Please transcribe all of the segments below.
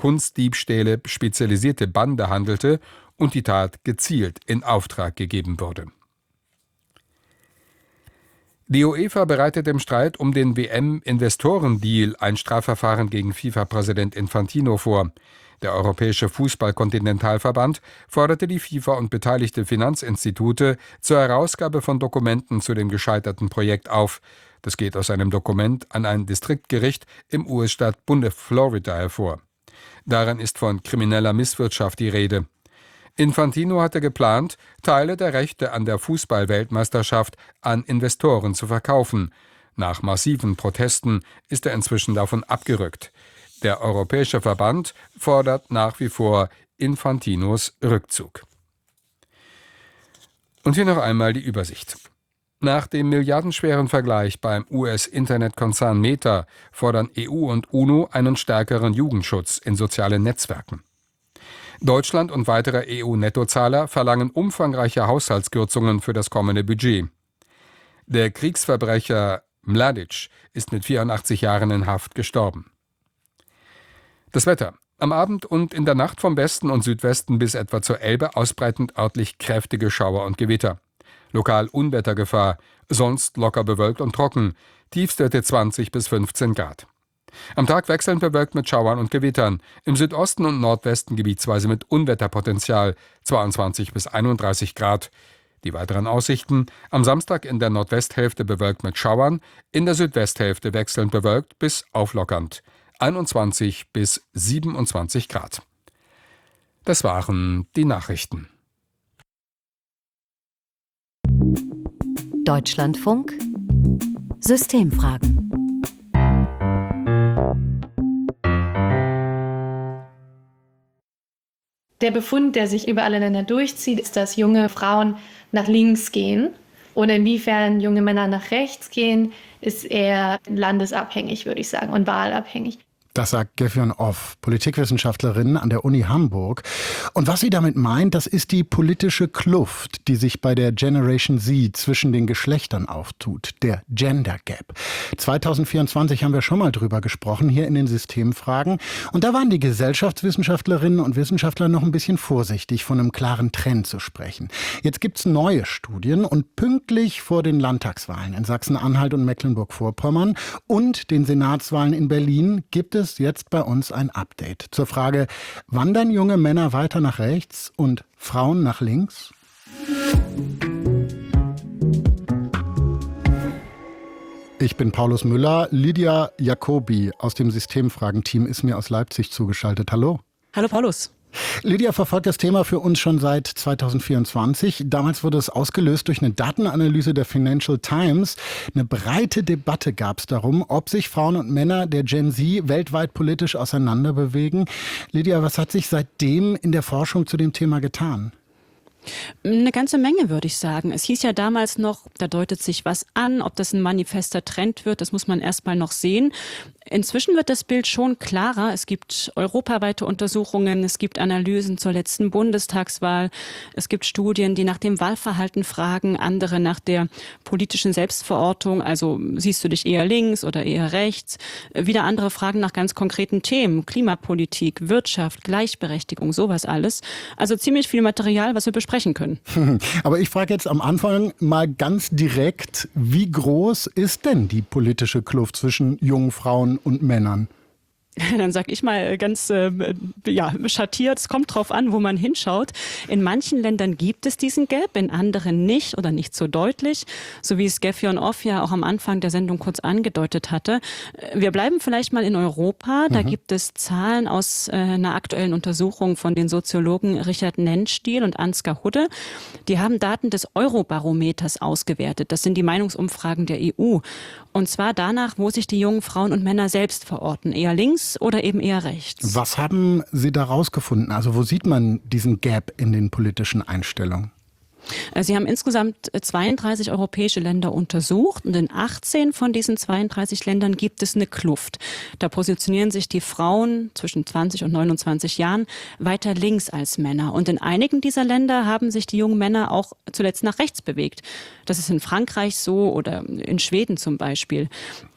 Kunstdiebstähle spezialisierte Bande handelte und die Tat gezielt in Auftrag gegeben wurde. Die UEFA bereitet im Streit um den WM-Investorendeal ein Strafverfahren gegen FIFA-Präsident Infantino vor. Der Europäische Fußball-Kontinentalverband forderte die FIFA und beteiligte Finanzinstitute zur Herausgabe von Dokumenten zu dem gescheiterten Projekt auf. Das geht aus einem Dokument an ein Distriktgericht im US-Staat Bundesflorida hervor. Darin ist von krimineller Misswirtschaft die Rede. Infantino hatte geplant, Teile der Rechte an der Fußball-Weltmeisterschaft an Investoren zu verkaufen. Nach massiven Protesten ist er inzwischen davon abgerückt. Der Europäische Verband fordert nach wie vor Infantinos Rückzug. Und hier noch einmal die Übersicht. Nach dem milliardenschweren Vergleich beim US-Internetkonzern Meta fordern EU und UNO einen stärkeren Jugendschutz in sozialen Netzwerken. Deutschland und weitere EU-Nettozahler verlangen umfangreiche Haushaltskürzungen für das kommende Budget. Der Kriegsverbrecher Mladic ist mit 84 Jahren in Haft gestorben. Das Wetter. Am Abend und in der Nacht vom Westen und Südwesten bis etwa zur Elbe ausbreitend örtlich kräftige Schauer und Gewitter. Lokal Unwettergefahr, sonst locker bewölkt und trocken, Tiefstwerte 20 bis 15 Grad. Am Tag wechselnd bewölkt mit Schauern und Gewittern, im Südosten und Nordwesten gebietsweise mit Unwetterpotenzial 22 bis 31 Grad. Die weiteren Aussichten: am Samstag in der Nordwesthälfte bewölkt mit Schauern, in der Südwesthälfte wechselnd bewölkt bis auflockernd, 21 bis 27 Grad. Das waren die Nachrichten. Deutschlandfunk Systemfragen. Der Befund, der sich über alle Länder durchzieht, ist, dass junge Frauen nach links gehen. Und inwiefern junge Männer nach rechts gehen, ist eher landesabhängig, würde ich sagen, und wahlabhängig. Das sagt Gefjon Off, Politikwissenschaftlerin an der Uni Hamburg. Und was sie damit meint, das ist die politische Kluft, die sich bei der Generation Z zwischen den Geschlechtern auftut, der Gender Gap. 2024 haben wir schon mal drüber gesprochen, hier in den Systemfragen. Und da waren die Gesellschaftswissenschaftlerinnen und Wissenschaftler noch ein bisschen vorsichtig, von einem klaren Trend zu sprechen. Jetzt gibt's neue Studien und pünktlich vor den Landtagswahlen in Sachsen-Anhalt und Mecklenburg-Vorpommern und den Senatswahlen in Berlin gibt es jetzt bei uns ein Update zur Frage: Wandern junge Männer weiter nach rechts und Frauen nach links? Ich bin Paulus Müller. Lydia Jacobi aus dem Systemfragen-Team ist mir aus Leipzig zugeschaltet. Hallo. Hallo Paulus. Lydia verfolgt das Thema für uns schon seit 2024. Damals wurde es ausgelöst durch eine Datenanalyse der Financial Times. Eine breite Debatte gab es darum, ob sich Frauen und Männer der Gen Z weltweit politisch auseinanderbewegen. Lydia, was hat sich seitdem in der Forschung zu dem Thema getan? Eine ganze Menge, würde ich sagen. Es hieß ja damals noch, da deutet sich was an, ob das ein manifester Trend wird, das muss man erst mal noch sehen. Inzwischen wird das Bild schon klarer. Es gibt europaweite Untersuchungen, es gibt Analysen zur letzten Bundestagswahl, es gibt Studien, die nach dem Wahlverhalten fragen, andere nach der politischen Selbstverortung, also siehst du dich eher links oder eher rechts. Wieder andere fragen nach ganz konkreten Themen, Klimapolitik, Wirtschaft, Gleichberechtigung, sowas alles. Also ziemlich viel Material, was wir besprechen können. Aber ich frage jetzt am Anfang mal ganz direkt, wie groß ist denn die politische Kluft zwischen jungen Frauen und Männern? Dann sag ich mal ganz schattiert, es kommt drauf an, wo man hinschaut. In manchen Ländern gibt es diesen Gap, in anderen nicht oder nicht so deutlich, so wie es Gefjon Off ja auch am Anfang der Sendung kurz angedeutet hatte. Wir bleiben vielleicht mal in Europa, da gibt es Zahlen aus einer aktuellen Untersuchung von den Soziologen Richard Nenstiel und Ansgar Hudde. Die haben Daten des Eurobarometers ausgewertet, das sind die Meinungsumfragen der EU. Und zwar danach, wo sich die jungen Frauen und Männer selbst verorten, eher links oder eben eher rechts. Was haben Sie da rausgefunden? Also wo sieht man diesen Gap in den politischen Einstellungen? Sie haben insgesamt 32 europäische Länder untersucht und in 18 von diesen 32 Ländern gibt es eine Kluft. Da positionieren sich die Frauen zwischen 20 und 29 Jahren weiter links als Männer. Und in einigen dieser Länder haben sich die jungen Männer auch zuletzt nach rechts bewegt. Das ist in Frankreich so oder in Schweden zum Beispiel.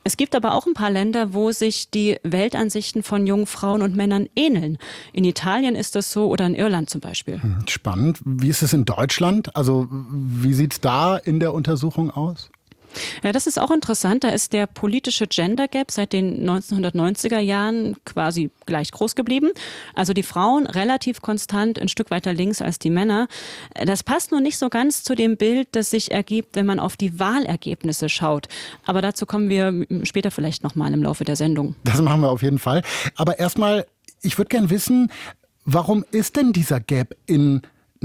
Es gibt aber auch ein paar Länder, wo sich die Weltansichten von jungen Frauen und Männern ähneln. In Italien ist das so oder in Irland zum Beispiel. Spannend. Wie ist es in Deutschland? Also wie sieht es da in der Untersuchung aus? Ja, das ist auch interessant. Da ist der politische Gender Gap seit den 1990er Jahren quasi gleich groß geblieben. Also die Frauen relativ konstant, ein Stück weiter links als die Männer. Das passt nur nicht so ganz zu dem Bild, das sich ergibt, wenn man auf die Wahlergebnisse schaut. Aber dazu kommen wir später vielleicht nochmal im Laufe der Sendung. Das machen wir auf jeden Fall. Aber erstmal, ich würde gern wissen, warum ist denn dieser Gap in,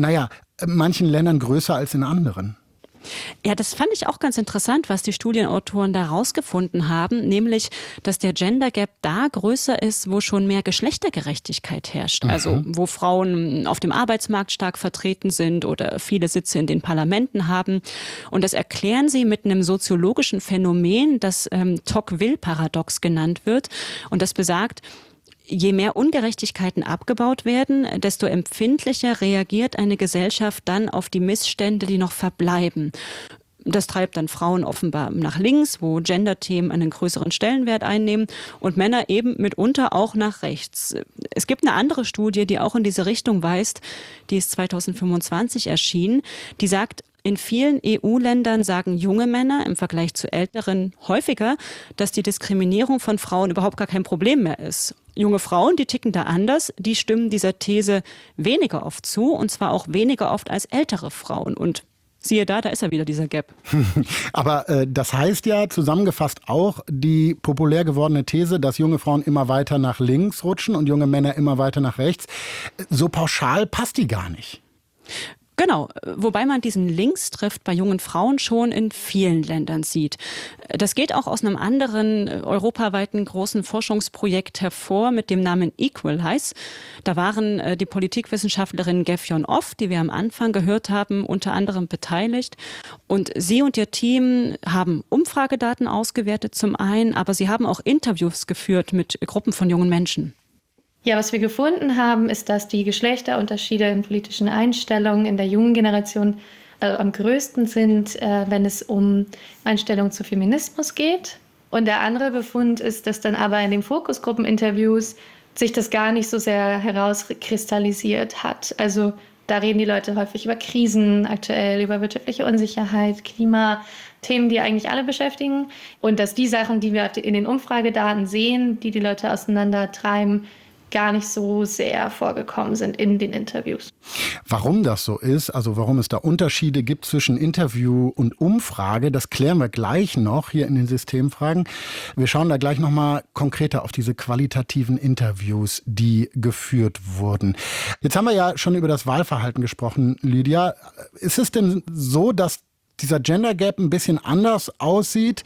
manchen Ländern größer als in anderen? Ja, das fand ich auch ganz interessant, was die Studienautoren da rausgefunden haben, nämlich, dass der Gender Gap da größer ist, wo schon mehr Geschlechtergerechtigkeit herrscht. Also wo Frauen auf dem Arbeitsmarkt stark vertreten sind oder viele Sitze in den Parlamenten haben. Und das erklären sie mit einem soziologischen Phänomen, das Tocqueville-Paradox genannt wird. Und das besagt, je mehr Ungerechtigkeiten abgebaut werden, desto empfindlicher reagiert eine Gesellschaft dann auf die Missstände, die noch verbleiben. Das treibt dann Frauen offenbar nach links, wo Gender-Themen einen größeren Stellenwert einnehmen und Männer eben mitunter auch nach rechts. Es gibt eine andere Studie, die auch in diese Richtung weist, die ist 2025 erschienen, die sagt, in vielen EU-Ländern sagen junge Männer im Vergleich zu älteren häufiger, dass die Diskriminierung von Frauen überhaupt gar kein Problem mehr ist. Junge Frauen, die ticken da anders, die stimmen dieser These weniger oft zu, und zwar auch weniger oft als ältere Frauen. Und siehe da ist ja wieder dieser Gap. Aber das heißt ja zusammengefasst auch die populär gewordene These, dass junge Frauen immer weiter nach links rutschen und junge Männer immer weiter nach rechts. So pauschal passt die gar nicht. Genau, wobei man diesen Linkstrift bei jungen Frauen schon in vielen Ländern sieht. Das geht auch aus einem anderen europaweiten großen Forschungsprojekt hervor mit dem Namen Equalize. Da waren die Politikwissenschaftlerin Gefjon Off, die wir am Anfang gehört haben, unter anderem beteiligt. Und sie und ihr Team haben Umfragedaten ausgewertet zum einen, aber sie haben auch Interviews geführt mit Gruppen von jungen Menschen. Ja, was wir gefunden haben, ist, dass die Geschlechterunterschiede in politischen Einstellungen in der jungen Generation am größten sind, wenn es um Einstellungen zu Feminismus geht. Und der andere Befund ist, dass dann aber in den Fokusgruppeninterviews sich das gar nicht so sehr herauskristallisiert hat. Also da reden die Leute häufig über Krisen aktuell, über wirtschaftliche Unsicherheit, Klima, Themen, die eigentlich alle beschäftigen. Und dass die Sachen, die wir in den Umfragedaten sehen, die die Leute auseinandertreiben, gar nicht so sehr vorgekommen sind in den Interviews. Warum das so ist, also warum es da Unterschiede gibt zwischen Interview und Umfrage, das klären wir gleich noch hier in den Systemfragen. Wir schauen da gleich nochmal konkreter auf diese qualitativen Interviews, die geführt wurden. Jetzt haben wir ja schon über das Wahlverhalten gesprochen, Lydia. Ist es denn so, dass dieser Gender Gap ein bisschen anders aussieht,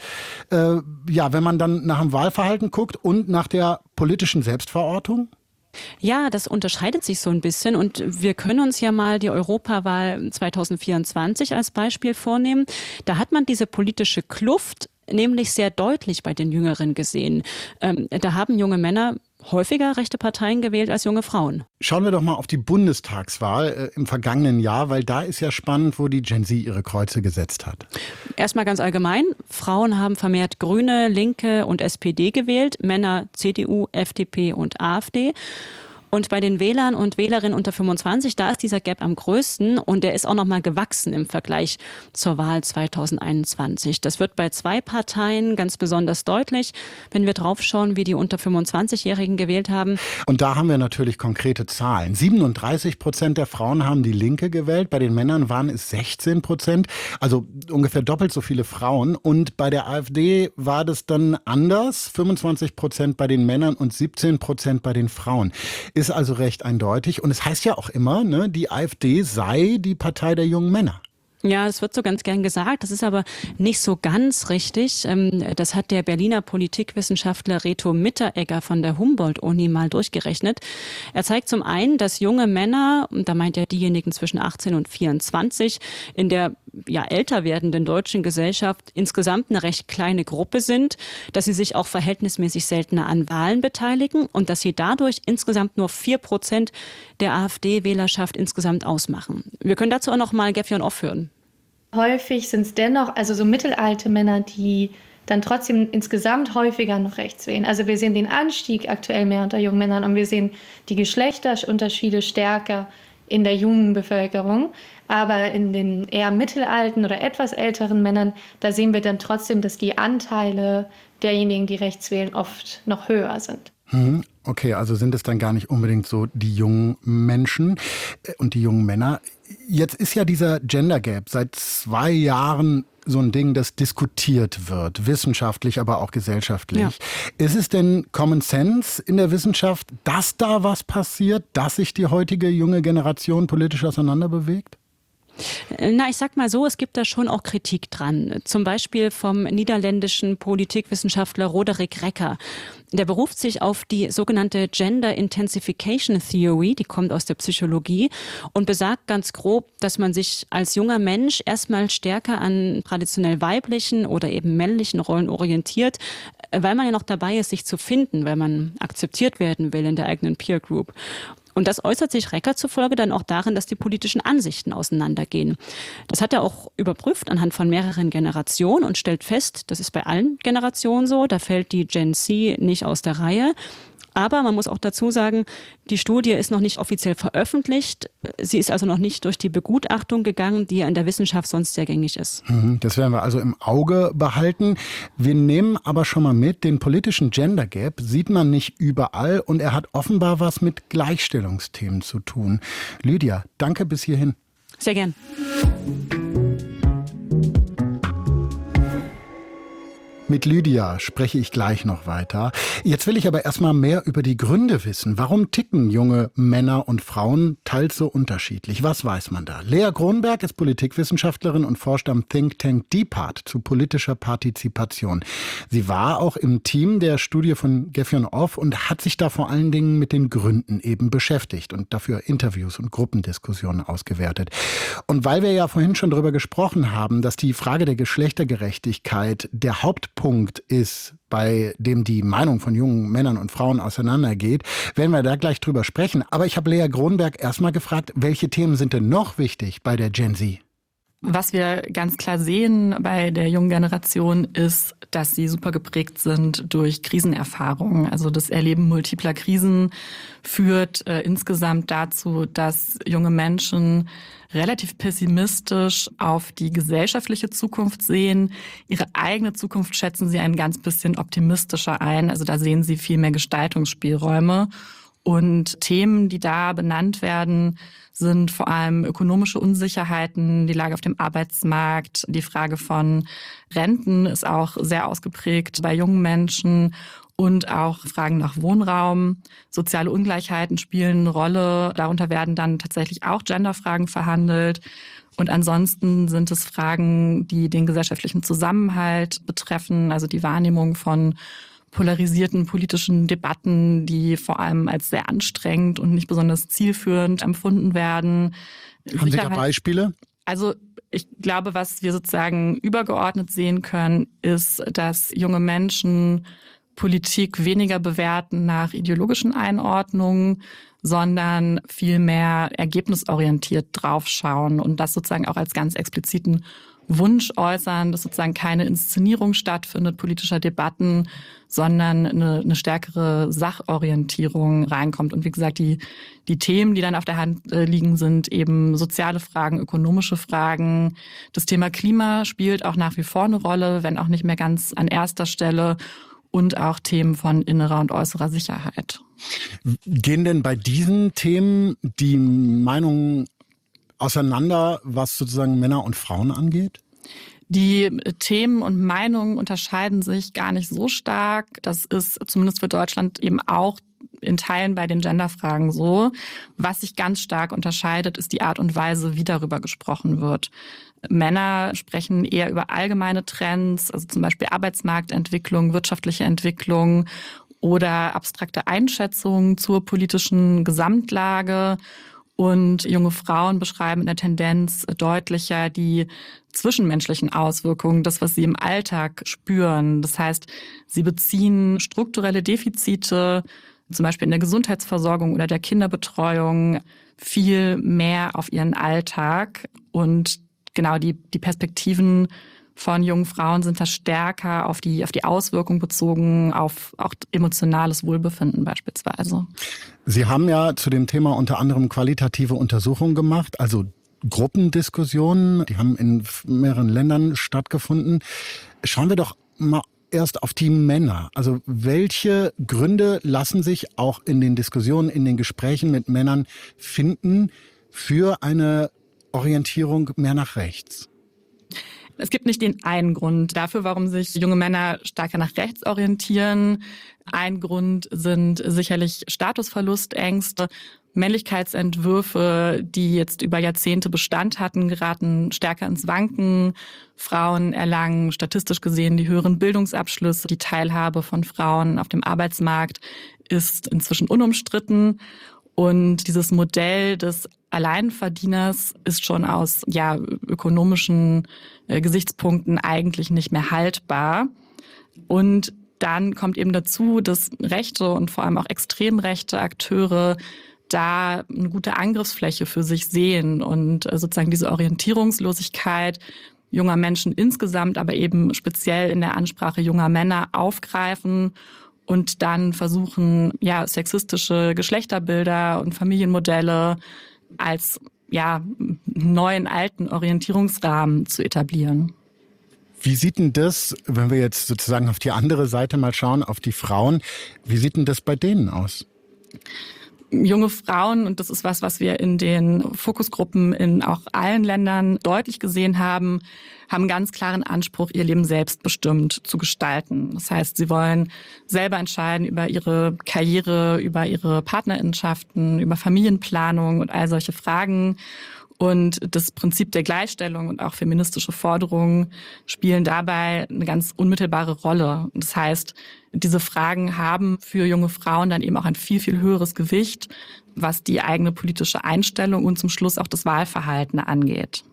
wenn man dann nach dem Wahlverhalten guckt und nach der politischen Selbstverortung? Ja, das unterscheidet sich so ein bisschen und wir können uns ja mal die Europawahl 2024 als Beispiel vornehmen. Da hat man diese politische Kluft nämlich sehr deutlich bei den Jüngeren gesehen. Da haben junge Männer häufiger rechte Parteien gewählt als junge Frauen. Schauen wir doch mal auf die Bundestagswahl im vergangenen Jahr, weil da ist ja spannend, wo die Gen Z ihre Kreuze gesetzt hat. Erstmal ganz allgemein, Frauen haben vermehrt Grüne, Linke und SPD gewählt, Männer CDU, FDP und AfD. Und bei den Wählern und Wählerinnen unter 25, da ist dieser Gap am größten und der ist auch nochmal gewachsen im Vergleich zur Wahl 2021. Das wird bei 2 Parteien ganz besonders deutlich, wenn wir draufschauen, wie die unter 25-Jährigen gewählt haben. Und da haben wir natürlich konkrete Zahlen. 37% der Frauen haben die Linke gewählt, bei den Männern waren es 16%, also ungefähr doppelt so viele Frauen. Und bei der AfD war das dann anders, 25% bei den Männern und 17% bei den Frauen. Ist also recht eindeutig. Und es heißt ja auch immer, ne, die AfD sei die Partei der jungen Männer. Ja, das wird so ganz gern gesagt. Das ist aber nicht so ganz richtig. Das hat der Berliner Politikwissenschaftler Reto Mitteregger von der Humboldt-Uni mal durchgerechnet. Er zeigt zum einen, dass junge Männer, und da meint er diejenigen zwischen 18 und 24, in der älter werdenden deutschen Gesellschaft insgesamt eine recht kleine Gruppe sind, dass sie sich auch verhältnismäßig seltener an Wahlen beteiligen und dass sie dadurch insgesamt nur 4% der AfD-Wählerschaft insgesamt ausmachen. Wir können dazu auch noch mal Gefjon Off hören. Häufig sind es dennoch so mittelalte Männer, die dann trotzdem insgesamt häufiger noch rechts wählen. Also wir sehen den Anstieg aktuell mehr unter jungen Männern und wir sehen die Geschlechterunterschiede stärker in der jungen Bevölkerung. Aber in den eher mittelalten oder etwas älteren Männern, da sehen wir dann trotzdem, dass die Anteile derjenigen, die rechts wählen, oft noch höher sind. Okay, also sind es dann gar nicht unbedingt so die jungen Menschen und die jungen Männer. Jetzt ist ja dieser Gender Gap seit 2 Jahren so ein Ding, das diskutiert wird, wissenschaftlich, aber auch gesellschaftlich. Ja. Ist es denn Common Sense in der Wissenschaft, dass da was passiert, dass sich die heutige junge Generation politisch auseinanderbewegt? Na, ich sag mal so, es gibt da schon auch Kritik dran. Zum Beispiel vom niederländischen Politikwissenschaftler Roderick Recker. Der beruft sich auf die sogenannte Gender Intensification Theory, die kommt aus der Psychologie und besagt ganz grob, dass man sich als junger Mensch erstmal stärker an traditionell weiblichen oder eben männlichen Rollen orientiert, weil man ja noch dabei ist, sich zu finden, weil man akzeptiert werden will in der eigenen Peer Group. Und das äußert sich Recker zufolge dann auch darin, dass die politischen Ansichten auseinandergehen. Das hat er auch überprüft anhand von mehreren Generationen und stellt fest, das ist bei allen Generationen so, da fällt die Gen Z nicht aus der Reihe. Aber man muss auch dazu sagen, die Studie ist noch nicht offiziell veröffentlicht. Sie ist also noch nicht durch die Begutachtung gegangen, die in der Wissenschaft sonst sehr gängig ist. Das werden wir also im Auge behalten. Wir nehmen aber schon mal mit, den politischen Gender Gap sieht man nicht überall und er hat offenbar was mit Gleichstellungsthemen zu tun. Lydia, danke bis hierhin. Sehr gern. Mit Lydia spreche ich gleich noch weiter. Jetzt will ich aber erstmal mehr über die Gründe wissen. Warum ticken junge Männer und Frauen teils so unterschiedlich? Was weiß man da? Lea Kronberg ist Politikwissenschaftlerin und forscht am Think Tank DPART zu politischer Partizipation. Sie war auch im Team der Studie von Gefjon Off und hat sich da vor allen Dingen mit den Gründen eben beschäftigt und dafür Interviews und Gruppendiskussionen ausgewertet. Und weil wir ja vorhin schon darüber gesprochen haben, dass die Frage der Geschlechtergerechtigkeit der Hauptpunkt ist, bei dem die Meinung von jungen Männern und Frauen auseinandergeht, werden wir da gleich drüber sprechen. Aber ich habe Lea Kronberg erstmal gefragt, welche Themen sind denn noch wichtig bei der Gen Z? Was wir ganz klar sehen bei der jungen Generation ist, dass sie super geprägt sind durch Krisenerfahrungen. Also das Erleben multipler Krisen führt insgesamt dazu, dass junge Menschen relativ pessimistisch auf die gesellschaftliche Zukunft sehen. Ihre eigene Zukunft schätzen sie ein ganz bisschen optimistischer ein. Also da sehen sie viel mehr Gestaltungsspielräume. Und Themen, die da benannt werden, sind vor allem ökonomische Unsicherheiten, die Lage auf dem Arbeitsmarkt, die Frage von Renten ist auch sehr ausgeprägt bei jungen Menschen und auch Fragen nach Wohnraum. Soziale Ungleichheiten spielen eine Rolle. Darunter werden dann tatsächlich auch Genderfragen verhandelt. Und ansonsten sind es Fragen, die den gesellschaftlichen Zusammenhalt betreffen, also die Wahrnehmung von polarisierten politischen Debatten, die vor allem als sehr anstrengend und nicht besonders zielführend empfunden werden. Haben Sie da Beispiele? Also ich glaube, was wir sozusagen übergeordnet sehen können, ist, dass junge Menschen Politik weniger bewerten nach ideologischen Einordnungen, sondern vielmehr ergebnisorientiert draufschauen und das sozusagen auch als ganz expliziten Wunsch äußern, dass sozusagen keine Inszenierung stattfindet politischer Debatten, sondern eine stärkere Sachorientierung reinkommt. Und wie gesagt, die Themen, die dann auf der Hand liegen, sind eben soziale Fragen, ökonomische Fragen. Das Thema Klima spielt auch nach wie vor eine Rolle, wenn auch nicht mehr ganz an erster Stelle. Und auch Themen von innerer und äußerer Sicherheit. Gehen denn bei diesen Themen die Meinungen auseinander, was sozusagen Männer und Frauen angeht? Die Themen und Meinungen unterscheiden sich gar nicht so stark. Das ist zumindest für Deutschland eben auch in Teilen bei den Genderfragen so. Was sich ganz stark unterscheidet, ist die Art und Weise, wie darüber gesprochen wird. Männer sprechen eher über allgemeine Trends, also zum Beispiel Arbeitsmarktentwicklung, wirtschaftliche Entwicklung oder abstrakte Einschätzungen zur politischen Gesamtlage. Und junge Frauen beschreiben in der Tendenz deutlicher die zwischenmenschlichen Auswirkungen, das, was sie im Alltag spüren. Das heißt, sie beziehen strukturelle Defizite, zum Beispiel in der Gesundheitsversorgung oder der Kinderbetreuung, viel mehr auf ihren Alltag. Und genau die Perspektiven von jungen Frauen sind da stärker auf die Auswirkung bezogen, auf auch emotionales Wohlbefinden beispielsweise. Sie haben ja zu dem Thema unter anderem qualitative Untersuchungen gemacht, also Gruppendiskussionen, die haben in mehreren Ländern stattgefunden. Schauen wir doch mal erst auf die Männer. Also welche Gründe lassen sich auch in den Diskussionen, in den Gesprächen mit Männern finden für eine Orientierung mehr nach rechts? Es gibt nicht den einen Grund dafür, warum sich junge Männer stärker nach rechts orientieren. Ein Grund sind sicherlich Statusverlustängste. Männlichkeitsentwürfe, die jetzt über Jahrzehnte Bestand hatten, geraten stärker ins Wanken. Frauen erlangen statistisch gesehen die höheren Bildungsabschlüsse. Die Teilhabe von Frauen auf dem Arbeitsmarkt ist inzwischen unumstritten. Und dieses Modell des Alleinverdieners ist schon aus ökonomischen Gesichtspunkten eigentlich nicht mehr haltbar. Und dann kommt eben dazu, dass rechte und vor allem auch extrem rechte Akteure da eine gute Angriffsfläche für sich sehen und sozusagen diese Orientierungslosigkeit junger Menschen insgesamt, aber eben speziell in der Ansprache junger Männer aufgreifen und dann versuchen, sexistische Geschlechterbilder und Familienmodelle als neuen alten Orientierungsrahmen zu etablieren. Wie sieht denn das, wenn wir jetzt sozusagen auf die andere Seite mal schauen, auf die Frauen, wie sieht denn das bei denen aus? Junge Frauen, und das ist was wir in den Fokusgruppen in auch allen Ländern deutlich gesehen haben einen ganz klaren Anspruch, ihr Leben selbstbestimmt zu gestalten. Das heißt, sie wollen selber entscheiden über ihre Karriere, über ihre Partnerinnenschaften, über Familienplanung und all solche Fragen. Und das Prinzip der Gleichstellung und auch feministische Forderungen spielen dabei eine ganz unmittelbare Rolle. Das heißt, diese Fragen haben für junge Frauen dann eben auch ein viel, viel höheres Gewicht, was die eigene politische Einstellung und zum Schluss auch das Wahlverhalten angeht.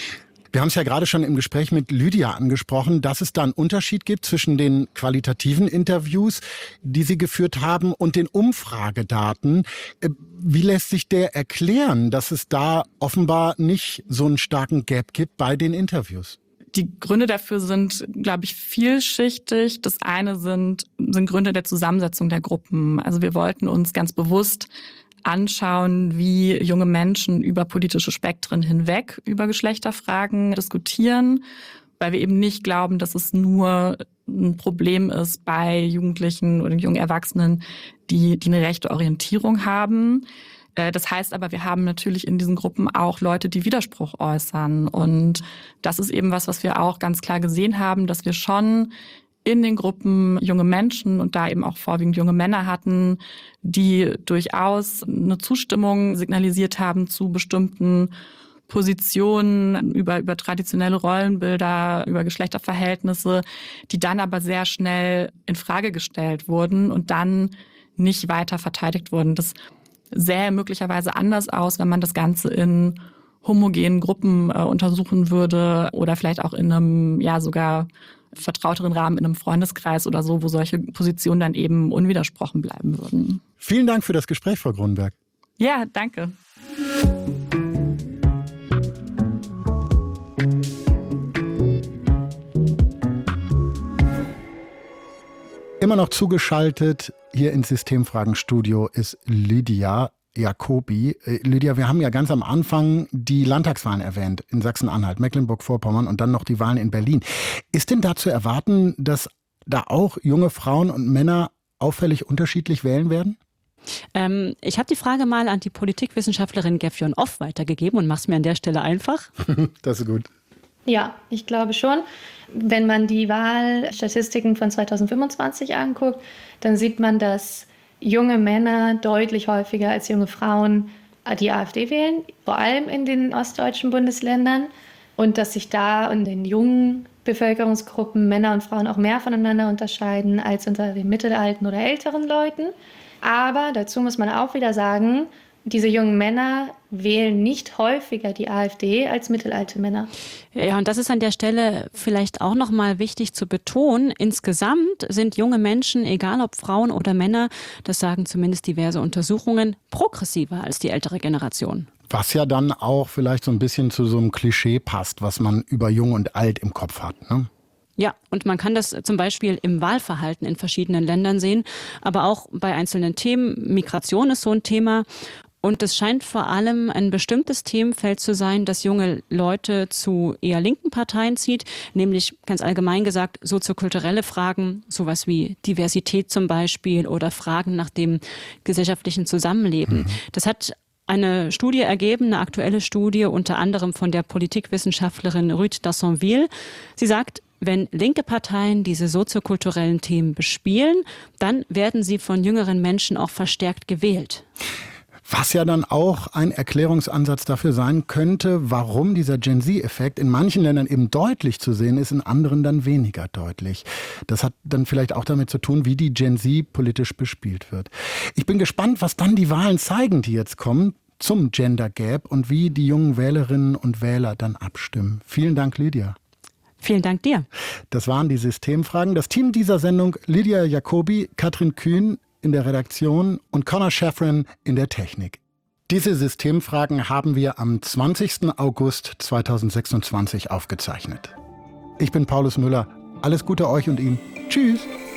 Wir haben es ja gerade schon im Gespräch mit Lydia angesprochen, dass es da einen Unterschied gibt zwischen den qualitativen Interviews, die Sie geführt haben, und den Umfragedaten. Wie lässt sich der erklären, dass es da offenbar nicht so einen starken Gap gibt bei den Interviews? Die Gründe dafür sind, glaube ich, vielschichtig. Das eine sind Gründe der Zusammensetzung der Gruppen. Also wir wollten uns ganz bewusst anschauen, wie junge Menschen über politische Spektren hinweg über Geschlechterfragen diskutieren, weil wir eben nicht glauben, dass es nur ein Problem ist bei Jugendlichen oder jungen Erwachsenen, die eine rechte Orientierung haben. Das heißt aber, wir haben natürlich in diesen Gruppen auch Leute, die Widerspruch äußern. Und das ist eben was wir auch ganz klar gesehen haben, dass wir schon in den Gruppen junge Menschen und da eben auch vorwiegend junge Männer hatten, die durchaus eine Zustimmung signalisiert haben zu bestimmten Positionen, über traditionelle Rollenbilder, über Geschlechterverhältnisse, die dann aber sehr schnell in Frage gestellt wurden und dann nicht weiter verteidigt wurden. Das sähe möglicherweise anders aus, wenn man das Ganze in homogenen Gruppen untersuchen würde oder vielleicht auch in einem sogar vertrauteren Rahmen in einem Freundeskreis oder so, wo solche Positionen dann eben unwidersprochen bleiben würden. Vielen Dank für das Gespräch, Frau Grunberg. Ja, danke. Immer noch zugeschaltet hier ins Systemfragenstudio ist Lydia Jacobi. Lydia, wir haben ja ganz am Anfang die Landtagswahlen erwähnt in Sachsen-Anhalt, Mecklenburg-Vorpommern und dann noch die Wahlen in Berlin. Ist denn da zu erwarten, dass da auch junge Frauen und Männer auffällig unterschiedlich wählen werden? Ich habe die Frage mal an die Politikwissenschaftlerin Gefjon Off weitergegeben und mache es mir an der Stelle einfach. Das ist gut. Ja, ich glaube schon. Wenn man die Wahlstatistiken von 2025 anguckt, dann sieht man, dass junge Männer deutlich häufiger als junge Frauen die AfD wählen, vor allem in den ostdeutschen Bundesländern. Und dass sich da in den jungen Bevölkerungsgruppen Männer und Frauen auch mehr voneinander unterscheiden als unter den mittelalten oder älteren Leuten. Aber dazu muss man auch wieder sagen, diese jungen Männer wählen nicht häufiger die AfD als mittelalte Männer. Ja, und das ist an der Stelle vielleicht auch nochmal wichtig zu betonen. Insgesamt sind junge Menschen, egal ob Frauen oder Männer, das sagen zumindest diverse Untersuchungen, progressiver als die ältere Generation. Was ja dann auch vielleicht so ein bisschen zu so einem Klischee passt, was man über Jung und Alt im Kopf hat, ne? Ja, und man kann das zum Beispiel im Wahlverhalten in verschiedenen Ländern sehen, aber auch bei einzelnen Themen. Migration ist so ein Thema. Und es scheint vor allem ein bestimmtes Themenfeld zu sein, das junge Leute zu eher linken Parteien zieht, nämlich ganz allgemein gesagt soziokulturelle Fragen, sowas wie Diversität zum Beispiel oder Fragen nach dem gesellschaftlichen Zusammenleben. Das hat eine Studie ergeben, eine aktuelle Studie, unter anderem von der Politikwissenschaftlerin Ruth Dassonville. Sie sagt, wenn linke Parteien diese soziokulturellen Themen bespielen, dann werden sie von jüngeren Menschen auch verstärkt gewählt. Was ja dann auch ein Erklärungsansatz dafür sein könnte, warum dieser Gen-Z-Effekt in manchen Ländern eben deutlich zu sehen ist, in anderen dann weniger deutlich. Das hat dann vielleicht auch damit zu tun, wie die Gen-Z politisch bespielt wird. Ich bin gespannt, was dann die Wahlen zeigen, die jetzt kommen, zum Gender Gap und wie die jungen Wählerinnen und Wähler dann abstimmen. Vielen Dank, Lydia. Vielen Dank dir. Das waren die Systemfragen. Das Team dieser Sendung: Lydia Jacobi, Katrin Kühn in der Redaktion und Connor Sheffrin in der Technik. Diese Systemfragen haben wir am 20. August 2026 aufgezeichnet. Ich bin Paulus Müller. Alles Gute euch und Ihnen. Tschüss.